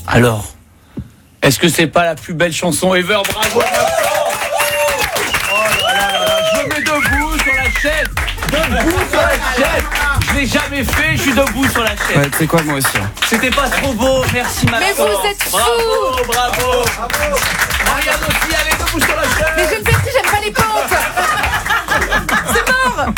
Alors, est-ce que c'est pas la plus belle chanson ever? Bravo. Je me mets debout sur la chaise. Debout sur la chaise. Je l'ai jamais fait, je suis debout sur la chaise. Ouais, tu sais quoi, moi aussi. C'était pas trop beau, merci Maxence. Mais vous êtes fous. Bravo. Marianne aussi, allez debout sur la chaise. Mais je ne fais plus, j'aime pas les pentes. C'est mort.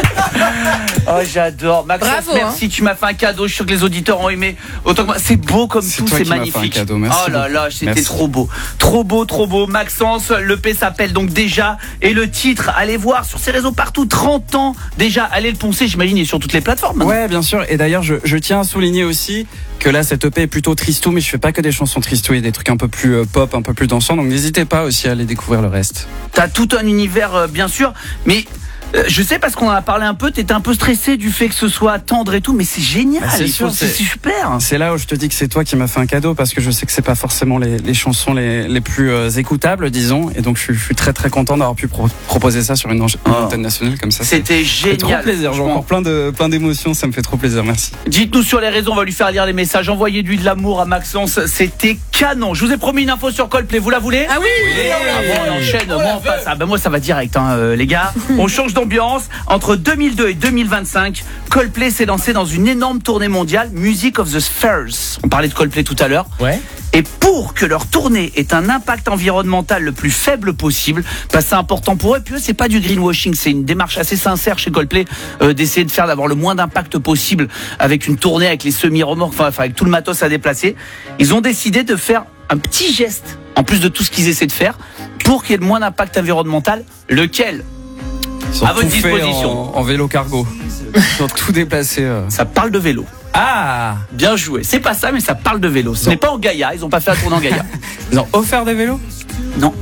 Oh, j'adore. Maxence, Bravo, merci, tu m'as fait un cadeau, je suis sûr que les auditeurs ont aimé. Autant que moi, c'est beau comme tout, toi c'est qui m'as fait un magnifique. cadeau, merci Oh là là, beaucoup. c'était Merci. trop beau. Trop beau. Maxence, l'EP s'appelle donc Déjà, et le titre, allez voir sur ses réseaux partout, 30 ans. Déjà, allez le poncer, j'imagine, il est sur toutes les plateformes. Maintenant. Ouais, bien sûr. Et d'ailleurs, je tiens à souligner aussi que là, cette EP est plutôt tristou, mais je fais pas que des chansons tristou, il y a des trucs un peu plus pop, un peu plus dansants. Donc n'hésitez pas aussi à aller découvrir le reste. T'as tout un univers, bien sûr, mais je sais parce qu'on en a parlé un peu, t'étais un peu stressé du fait que ce soit tendre et tout, mais c'est génial, C'est sûr, c'est super. C'est là où je te dis que c'est toi qui m'as fait un cadeau, parce que je sais que c'est pas forcément les chansons les plus écoutables, disons. Et donc je suis très très content d'avoir pu proposer ça sur une antenne nationale comme ça. C'était Ça fait trop génial. plaisir, j'ai encore plein d'émotions, ça me fait trop plaisir, merci. Dites-nous sur les réseaux, on va lui faire lire les messages. Envoyez-lui de l'amour à Maxence, c'était canon. Je vous ai promis une info sur Coldplay, vous la voulez? Ah oui. Ah bon, on enchaîne, moi on passe. Ah ben moi ça va direct, les gars. On change d'ambiance. Entre 2002 et 2025, Coldplay s'est lancé dans une énorme tournée mondiale, Music of the Spheres. On parlait de Coldplay tout à l'heure. Ouais. Et pour que leur tournée ait un impact environnemental le plus faible possible, parce que c'est important pour eux, et puis eux, c'est pas du greenwashing, c'est une démarche assez sincère chez Coldplay, d'essayer d'avoir le moins d'impact possible avec une tournée, avec les semi-remorques, enfin avec tout le matos à déplacer. Ils ont décidé de faire un petit geste, en plus de tout ce qu'ils essaient de faire, pour qu'il y ait le moins d'impact environnemental. Lequel? Ils ont À votre tout fait disposition. en vélo cargo. Ils ont tout déplacé. Ça parle de vélo. Ah, Bien joué. C'est pas ça, mais ça parle de vélo. Ce n'est pas en Gaïa, ils ont pas fait la tournée en Gaïa. ils ont offert des vélos? Non.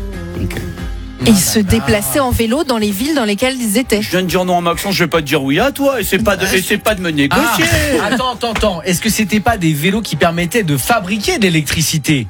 Et ils se déplaçaient en vélo dans les villes dans lesquelles ils étaient. Je viens de dire non à Maxence, je vais pas te dire oui à toi, et c'est pas de me négocier. Attends. Est-ce que c'était pas des vélos qui permettaient de fabriquer de l'électricité?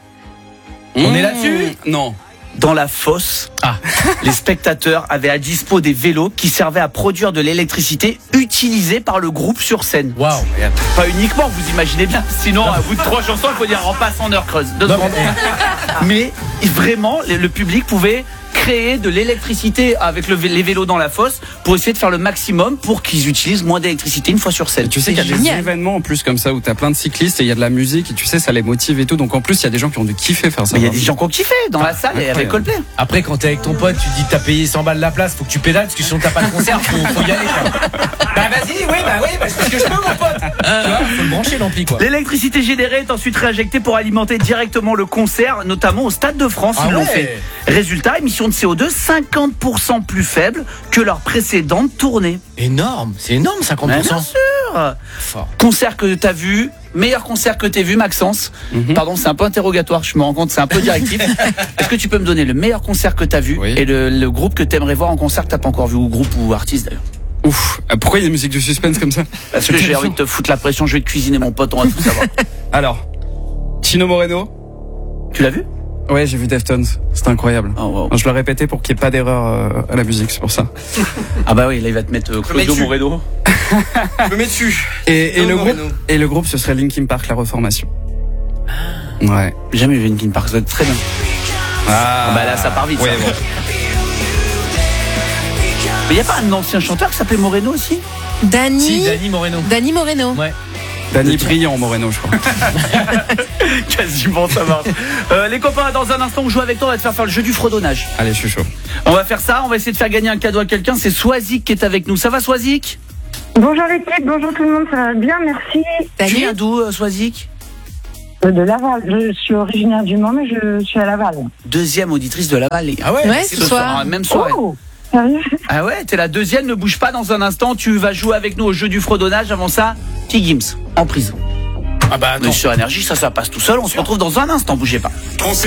On est là-dessus? Non. Dans la fosse, les spectateurs avaient à dispo des vélos qui servaient à produire de l'électricité utilisée par le groupe sur scène. Waouh. Pas uniquement, vous imaginez bien. Sinon, à bout de 3 chansons, il faut dire on passe en heure creuse. 2 secondes. Mais vraiment, le public pouvait créer de l'électricité avec les vélos dans la fosse pour essayer de faire le maximum pour qu'ils utilisent moins d'électricité une fois sur scène. Et tu sais qu'il y a des événements en plus comme ça où t'as plein de cyclistes et il y a de la musique et tu sais ça les motive et tout, donc en plus il y a des gens qui ont dû kiffer faire ça. Mais il y a des gens qui ont kiffé dans la salle et avec Coldplay. Après, quand t'es avec ton pote, tu te dis que t'as payé 100 balles la place, faut que tu pédales parce que sinon t'as pas de concert, faut y aller. Bah vas-y, oui, c'est parce que je peux, mon pote. Tu vois, faut le brancher l'ampli, quoi. L'électricité générée est ensuite réinjectée pour alimenter directement le concert, notamment au Stade de France. Ils l'ont fait. Résultat, émission de CO2 50% plus faible que leur précédente tournée. Énorme, c'est énorme, 50%. Mais bien sûr. Fort. Concert que t'as vu, meilleur concert que t'as vu, Maxence. Pardon, c'est un peu interrogatoire, je me rends compte, c'est un peu directif. Est-ce que tu peux me donner le meilleur concert que t'as vu et le groupe que t'aimerais voir en concert que t'as pas encore vu, ou groupe ou artiste d'ailleurs? Ouf, pourquoi il y a des musiques de suspense comme ça? Parce que j'ai envie de te foutre la pression, je vais te cuisiner mon pote, on va tout savoir. Alors, Chino Moreno. Tu l'as vu? Ouais, j'ai vu Deftones, c'était incroyable. Oh, wow. Je le répétais pour qu'il n'y ait pas d'erreur à la musique, c'est pour ça. Ah bah oui, là il va te mettre Claudio Moreno. Je me mets dessus. Et le groupe, ce serait Linkin Park, La Reformation. Ouais. Jamais vu Linkin Park, ça doit être très bien. Ah, bah là ça part vite. Ouais, ça. bon. Mais y a pas un ancien chanteur qui s'appelait Moreno aussi? Dani Moreno. Dani Moreno. Ouais. Danny Brillant Moreno, je crois. Quasiment, ça marche. Les copains, dans un instant, on joue avec toi, on va te faire le jeu du fredonnage. Allez, je suis chaud. On va faire ça, on va essayer de faire gagner un cadeau à quelqu'un. C'est Swazik qui est avec nous. Ça va, Swazik? Bonjour l'équipe, bonjour tout le monde, ça va bien, merci. Tu viens d'où, Swazik? De Laval, je suis originaire du Mans, mais je suis à Laval. Deuxième auditrice de Laval. Ah ouais? Ouais, ce soir. Même soirée. Oh, sérieux? Ah ouais, t'es la deuxième, ne bouge pas dans un instant. Tu vas jouer avec nous au jeu du fredonnage. Avant ça, T-Gims, en prison. Ah bah Mais sur Énergie, ça passe tout seul. On se retrouve dans un instant, bougez pas.